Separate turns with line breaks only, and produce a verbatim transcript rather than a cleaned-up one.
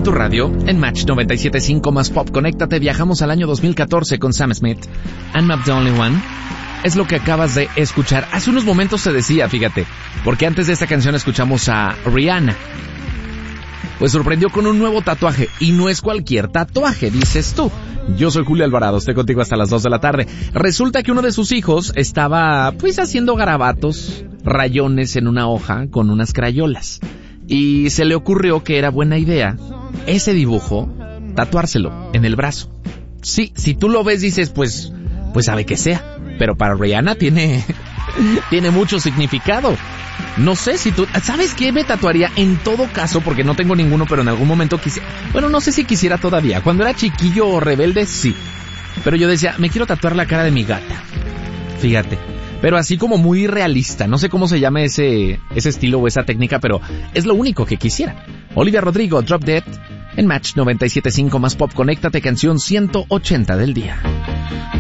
tu radio, en Match noventa y siete punto cinco más Pop. Conéctate, viajamos al año dos mil catorce con Sam Smith. I'm not the only one. Es lo que acabas de escuchar. Hace unos momentos se decía, fíjate, porque antes de esta canción escuchamos a Rihanna. Pues sorprendió con un nuevo tatuaje, y no es cualquier tatuaje, dices tú. Yo soy Julio Alvarado, estoy contigo hasta las dos de la tarde. Resulta que uno de sus hijos estaba, pues, haciendo garabatos, rayones en una hoja con unas crayolas. Y se le ocurrió que era buena idea ese dibujo, tatuárselo en el brazo. Sí, si tú lo ves dices, pues, pues sabe que sea. Pero para Rihanna tiene, tiene mucho significado. No sé si tú... ¿Sabes qué me tatuaría en todo caso? Porque no tengo ninguno, pero en algún momento quisiera... Bueno, no sé si quisiera todavía. Cuando era chiquillo o rebelde, sí. Pero yo decía, me quiero tatuar la cara de mi gata. Fíjate. Pero así como muy realista. No sé cómo se llama ese, ese estilo o esa técnica, pero es lo único que quisiera. Olivia Rodrigo, Drop Dead, en Match noventa y siete punto cinco más Pop. Conéctate, canción ciento ochenta del día.